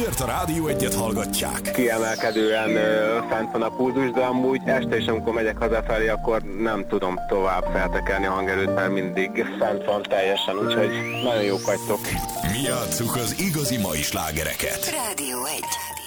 Miért a Rádió Egyet hallgatják? Kiemelkedően fent van a pulzus, de amúgy este is, amikor megyek hazafelé, akkor nem tudom tovább feltekelni a hangerőt, mert mindig fent van teljesen, úgyhogy nagyon jók vagytok. Mi játsszuk az igazi mai slágereket. Rádió 1.